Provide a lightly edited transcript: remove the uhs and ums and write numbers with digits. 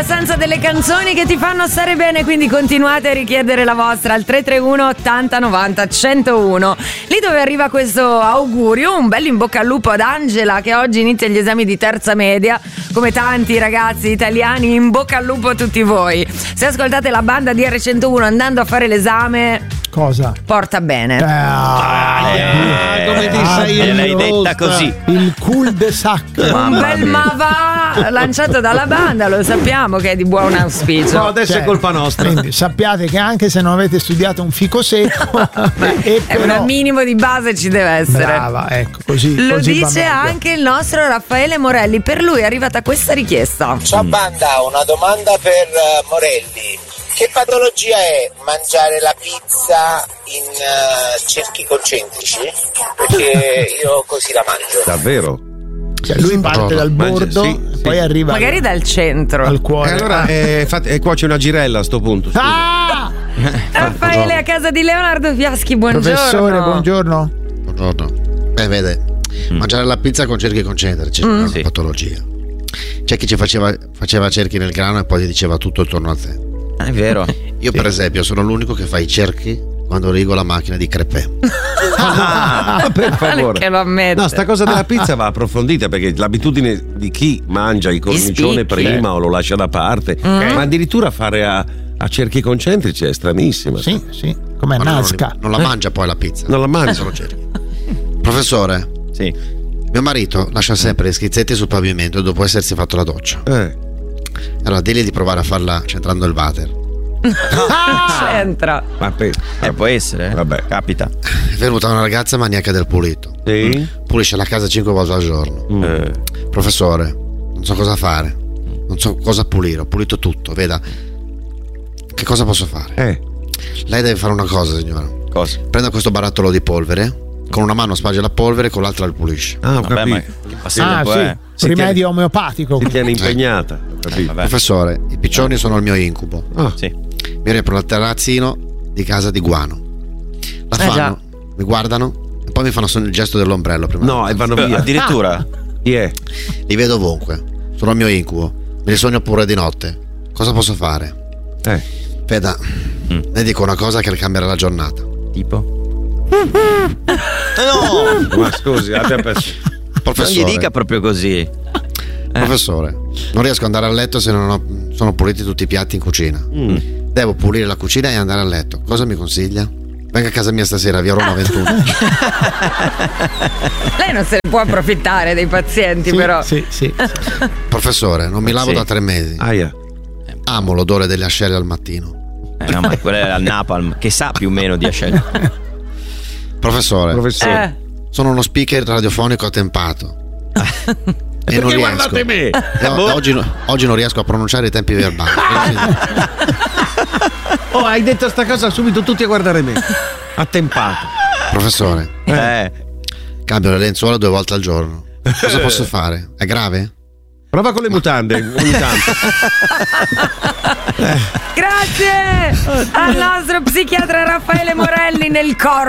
abbastanza delle canzoni che ti fanno stare bene, quindi continuate a richiedere la vostra al 331 80 90 101. Lì dove arriva questo augurio, un bel in bocca al lupo ad Angela che oggi inizia gli esami di terza media, come tanti ragazzi italiani, in bocca al lupo a tutti voi. Se ascoltate la banda di R101 andando a fare l'esame, cosa? Porta bene. Come ti sei l'hai detta così. Il cul-de-sac. Un bel ma va lanciato dalla banda, lo sappiamo che è di buon auspicio. No, adesso è colpa nostra. Quindi sappiate che anche se non avete studiato un fico secco, un minimo di base ci deve essere. Brava, ecco, così. Lo così dice anche il nostro Raffaele Morelli. Per lui è arrivata questa richiesta. Ciao banda, una domanda per Morelli. Che patologia è mangiare la pizza in cerchi concentrici? Perché io così la mangio. Davvero? Cioè lui parte dal bordo, poi arriva magari dal centro al cuore. Allora qua c'è una girella a sto punto. Raffaele a casa di Leonardo Fiaschi, buongiorno. Professore, buongiorno. Buongiorno. Vede, mangiare la pizza con cerchi concentrici è una patologia. C'è chi ci faceva cerchi nel grano e poi ti diceva tutto attorno a te. È vero. Io per esempio sono l'unico che fa i cerchi quando rigo la macchina di crepè. Per favore. Che lo ammette. No, sta cosa della pizza va approfondita, perché l'abitudine di chi mangia il cornicione prima o lo lascia da parte, ma addirittura fare a cerchi concentrici è stranissima. Sì, come Nazca. Non la mangia poi la pizza. Non la mangia. Solo cerchi. Professore. Sì. Mio marito lascia sempre le schizzetti sul pavimento dopo essersi fatto la doccia. Allora digli di provare a farla centrando il water. C'entra. Può essere, vabbè, capita. È venuta una ragazza maniaca del pulito. Sì. Pulisce la casa 5 volte al giorno. Professore, non so cosa fare, non so cosa pulire, ho pulito tutto, veda. Che cosa posso fare? Lei deve fare una cosa, signora. Cosa? Prenda questo barattolo di polvere, con una mano sparge la polvere, con l'altra la pulisce. Vabbè, ma che passatempo è? Rimedio omeopatico. Si tiene impegnata. Professore, i piccioni sono il mio incubo. Sì. Mi riempiono il terrazzino di casa di guano. La fanno, mi guardano e poi mi fanno il gesto dell'ombrello prima. No, e vanno via. Addirittura? Li vedo ovunque. Sono il mio incubo. Me li sogno pure di notte. Cosa posso fare? Veda, ne dico una cosa che le cambierà la giornata. Tipo? No! Ma scusi, abbia Professore, non gli dica proprio così. Professore, non riesco ad andare a letto se non sono puliti tutti i piatti in cucina. Devo pulire la cucina e andare a letto. Cosa mi consiglia? Venga a casa mia stasera, via Roma 21. Lei non se ne può approfittare dei pazienti, però. Sì. Professore, non mi lavo da 3 mesi. Amo l'odore delle ascelle al mattino. No, ma quello è al napalm, che sa più o meno di ascelle. Professore. Sono uno speaker radiofonico attempato. E non riesco. Guardate me. Oggi non riesco a pronunciare i tempi verbali. Hai detto sta cosa subito tutti a guardare me. Attempato. Professore, cambio le lenzuola 2 volte al giorno. Cosa posso fare? È grave? Prova con le mutande ogni tanto. Grazie al nostro psichiatra Raffaele Morelli nel corpo